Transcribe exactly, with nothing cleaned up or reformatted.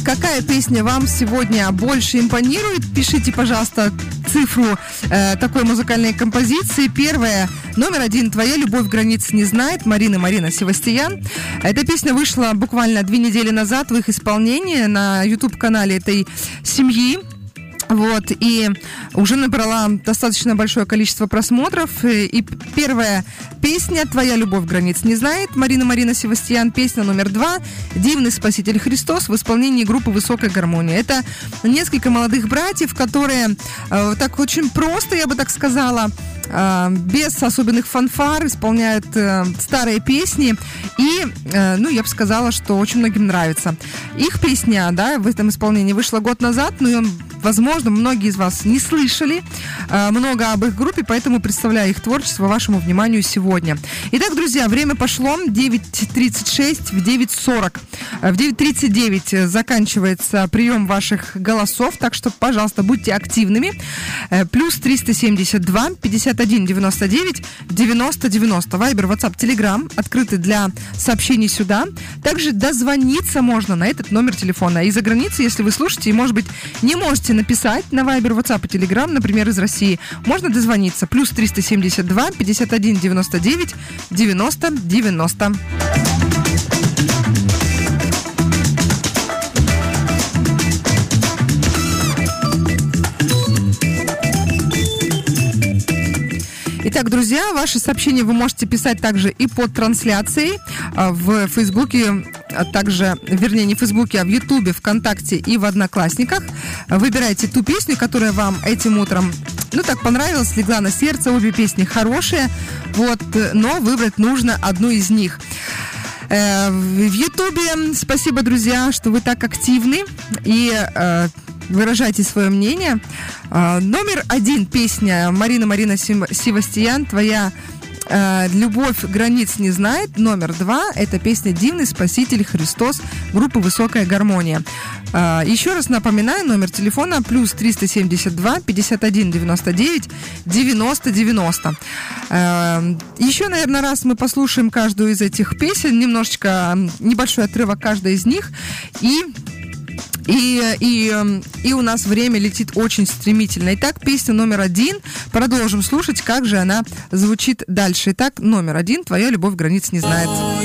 какая песня вам сегодня больше импонирует? Пишите, пожалуйста, цифру э, такой музыкальной композиции. Первая, номер один, «Твоя любовь границ не знает», Марина Марина Севастьян. Эта песня вышла буквально две недели назад в их исполнении на YouTube-канале этой семьи. Вот, и уже набрала достаточно большое количество просмотров. И первая песня «Твоя любовь границ не знает», Марина Марина Севастьян. Песня номер два «Дивный Спаситель Христос» в исполнении группы «Высокая гармония». Это несколько молодых братьев, которые э, так очень просто, я бы так сказала, э, без особенных фанфар исполняют э, старые песни. И, э, ну, я бы сказала, что очень многим нравится. Их песня, да, в этом исполнении вышла год назад, но ее, возможно, многие из вас не слышали э, много об их группе, поэтому представляю их творчество вашему вниманию сегодня. Итак, друзья, время пошло. девять тридцать шесть, в девять сорок. В девять тридцать девять заканчивается прием ваших голосов, так что, пожалуйста, будьте активными. Э, плюс триста семьдесят два пятьдесят один девяносто девять девяносто девяносто. Вайбер, WhatsApp, Telegram открыты для сообщений сюда. Также дозвониться можно на этот номер телефона. Из-за границы, если вы слушаете и, может быть, не можете написать на Вайбер, WhatsApp и Telegram, например, из России, можно дозвониться. Плюс триста семьдесят два пятьдесят один девяносто девять девяносто девяносто. Итак, друзья, ваши сообщения вы можете писать также и под трансляцией в Фейсбуке, а также, вернее, не в Фейсбуке, а в Ютубе, ВКонтакте и в Одноклассниках. Выбирайте ту песню, которая вам этим утром, ну, так понравилась, легла на сердце. Обе песни хорошие, вот, но выбрать нужно одну из них. В Ютубе спасибо, друзья, что вы так активны и выражайте свое мнение. Номер один песня Марина Марина Севастьян «Твоя э, любовь границ не знает». Номер два — это песня «Дивный Спаситель Христос» группы «Высокая гармония». Э, еще раз напоминаю, номер телефона плюс триста семьдесят два пятьдесят один девяносто девять девяносто девяносто. Э, еще, наверное, раз мы послушаем каждую из этих песен, немножечко, небольшой отрывок каждой из них, и И, и, и у нас время летит очень стремительно. Итак, песня номер один. Продолжим слушать, как же она звучит дальше. Итак, номер один «Твоя любовь границ не знает».